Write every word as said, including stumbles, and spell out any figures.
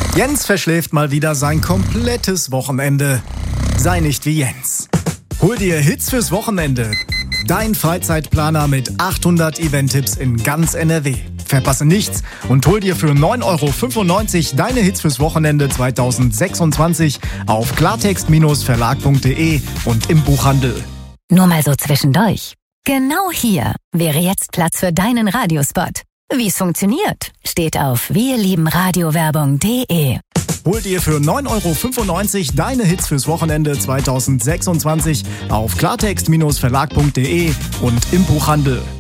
Jens verschläft mal wieder sein komplettes Wochenende. Sei nicht wie Jens. Hol dir Hits fürs Wochenende. Dein Freizeitplaner mit achthundert Event-Tipps in ganz N R W. Verpasse nichts und hol dir für neun Euro fünfundneunzig deine Hits fürs Wochenende zweitausendsechsundzwanzig auf klartext Verlag punkt de und im Buchhandel. Nur mal so zwischendurch. Genau hier wäre jetzt Platz für deinen Radiospot. Wie es funktioniert, steht auf wirliebenradiowerbung punkt de. Hol dir für neun Euro fünfundneunzig deine Hits fürs Wochenende zweitausendsechsundzwanzig auf klartext Verlag punkt de und im Buchhandel.